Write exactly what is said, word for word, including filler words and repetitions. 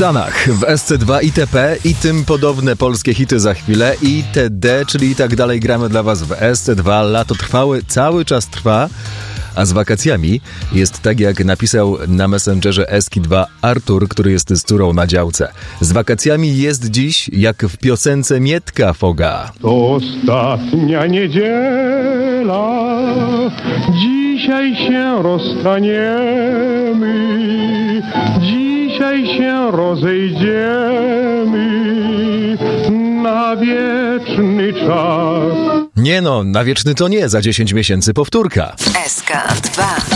Stanach, w S C dwa I T P i tym podobne polskie hity za chwilę. I T D, czyli i tak dalej gramy dla was w S C dwa. Lato trwały, cały czas trwa, a z wakacjami jest tak, jak napisał na Messengerze Eski dwa Artur, który jest z córą na działce. Z wakacjami jest dziś jak w piosence Mietka Foga. To ostatnia niedziela, dzisiaj się rozstaniemy, dzisiaj się rozejdziemy na wieczny czas. Nie no, na wieczny to nie, za dziesięć miesięcy powtórka. S K dwa.